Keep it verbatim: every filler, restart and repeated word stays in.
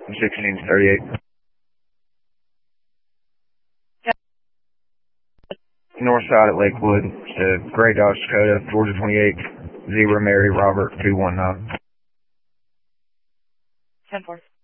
sixteen thirty-eight. North side at Lakewood, to Gray Dodge Dakota, Georgia twenty-eight, Zebra Mary Robert two one nine. ten four.